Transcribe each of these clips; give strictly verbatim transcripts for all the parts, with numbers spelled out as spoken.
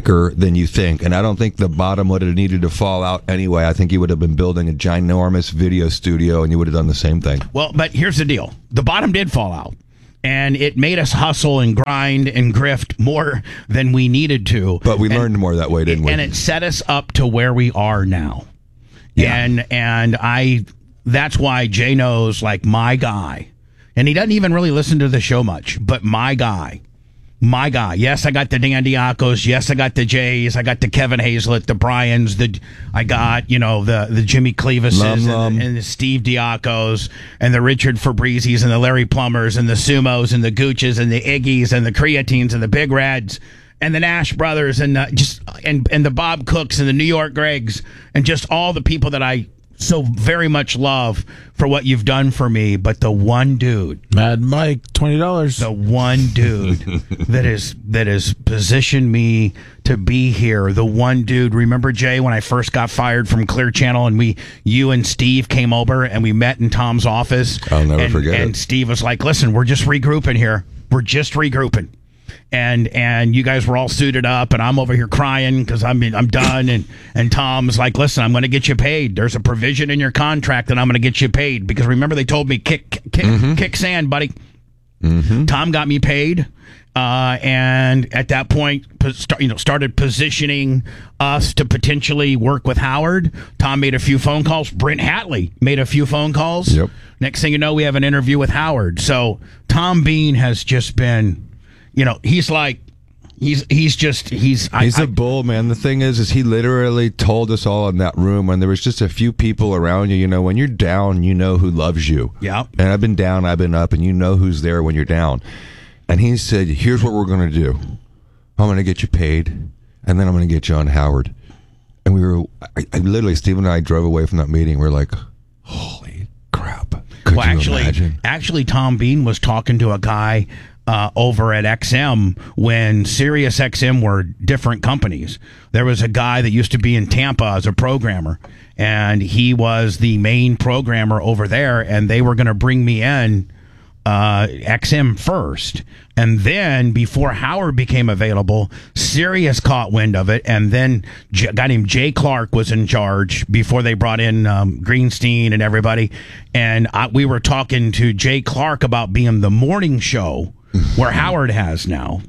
quicker than you think. And I don't think the bottom would have needed to fall out anyway. I think you would have been building a ginormous video studio and you would have done the same thing. Well, but here's the deal. The bottom did fall out. And it made us hustle and grind and grift more than we needed to. But we and, learned more that way, didn't we? And it set us up to where we are now. Yeah. And and I that's why Jay knows, like, my guy. And he doesn't even really listen to the show much, but my guy. My guy. Yes, I got the Dan Diacos. Yes, I got the Jays. I got the Kevin Hazlett, the Bryans. The I got, you know, the the Jimmy Clevises Lum, and, lum. and the Steve Diacos and the Richard Fabrizis and the Larry Plumbers and the Sumos and the Gooches and the Iggies and the Creatines and the Big Reds and the Nash brothers and uh, just and and the Bob Cooks and the New York Gregs and just all the people that I so very much love for what you've done for me. But the one dude, Mad Mike, twenty dollars. the one dude that is that has positioned me to be here, the one dude. Remember, Jay, when I first got fired from Clear Channel and we, you and Steve came over and we met in Tom's office. I'll never and, forget And it. Steve was like, "Listen, we're just regrouping here. We're just regrouping." And and you guys were all suited up, and I'm over here crying because I'm I'm done. And and Tom's like, "Listen, I'm going to get you paid. There's a provision in your contract that I'm going to get you paid because remember they told me kick kick Mm-hmm. kick sand, buddy." Mm-hmm. Tom got me paid, uh, and at that point, po- start, you know, started positioning us to potentially work with Howard. Tom made a few phone calls. Brent Hatley made a few phone calls. Yep. Next thing you know, we have an interview with Howard. So Tom Bean has just been. You know, he's like, he's he's just, he's... He's I, a bull, man. The thing is, is he literally told us all in that room when there was just a few people around you. You know, when you're down, you know who loves you. Yeah. And I've been down, I've been up, and you know who's there when you're down. And he said, here's what we're going to do. I'm going to get you paid, and then I'm going to get you on Howard. And we were, I, I literally, Steve and I drove away from that meeting. We are like, holy crap. Could well, you actually, imagine? actually, Tom Bean was talking to a guy... Uh, over at X M when Sirius X M were different companies. There was a guy that used to be in Tampa as a programmer, and he was the main programmer over there, and they were going to bring me in uh, X M first. And then before Howard became available, Sirius caught wind of it, and then J- a guy named Jay Clark was in charge before they brought in um, Greenstein and everybody. And I, we were talking to Jay Clark about being the morning show where Howard has now.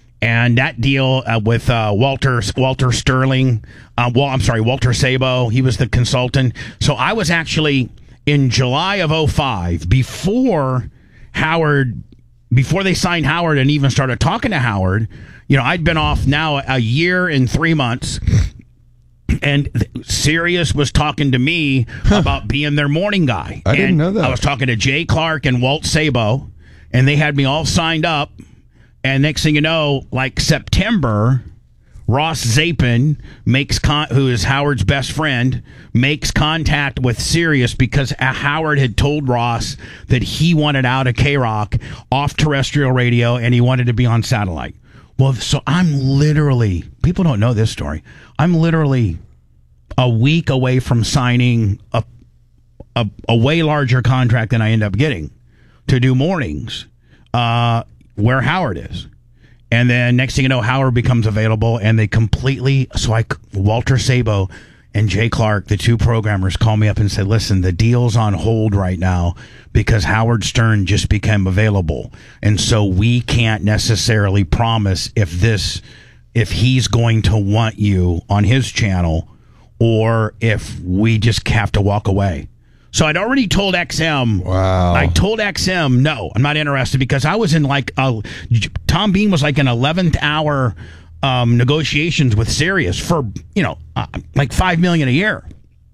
And that deal uh, with uh, Walter Walter Sterling, uh, well, I'm sorry, Walter Sabo, he was the consultant. So I was actually in July of oh five, before Howard, before they signed Howard and even started talking to Howard, you know, I'd been off now a year and three months. And Sirius was talking to me huh. about being their morning guy. I and didn't know that. I was talking to Jay Clark and Walt Sabo. And they had me all signed up. And next thing you know, like September, Ross Zapin makes con- who is Howard's best friend, makes contact with Sirius because Howard had told Ross that he wanted out of K-Rock off terrestrial radio and he wanted to be on satellite. Well, so I'm literally, people don't know this story. I'm literally a week away from signing a a, a way larger contract than I end up getting to do mornings uh, where Howard is. And then next thing you know, Howard becomes available and they completely, so I, Walter Sabo and Jay Clark, the two programmers, call me up and said, listen, the deal's on hold right now because Howard Stern just became available. And so we can't necessarily promise if this, if he's going to want you on his channel or if we just have to walk away. So I'd already told X M. Wow. I told X M, no, I'm not interested because I was in like, a, Tom Bean was like an eleventh hour um, negotiations with Sirius for, you know, uh, like five million dollars a year.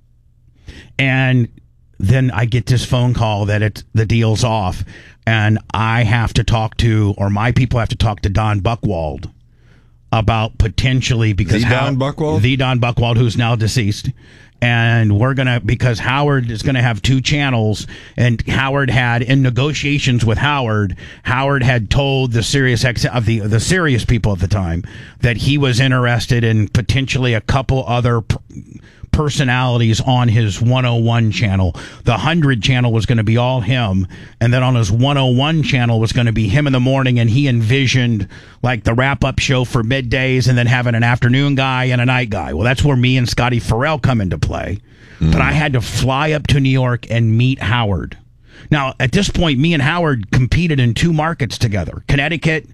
And then I get this phone call that it's, the deal's off and I have to talk to, or my people have to talk to Don Buchwald about potentially because the Don Buchwald? The Don Buchwald, who's now deceased. And we're going to, because Howard is going to have two channels, and Howard had, in negotiations with Howard, Howard had told the Sirius X, of the, the Sirius people at the time that he was interested in potentially a couple other p- personalities on his one oh one channel. The one hundred channel was going to be all him, and then on his one oh one channel was going to be him in the morning, and he envisioned like the wrap-up show for middays and then having an afternoon guy and a night guy. Well, that's where me and Scotty Farrell come into play. Mm. But I had to fly up to New York and meet Howard. Now, at this point, me and Howard competed in two markets together, Connecticut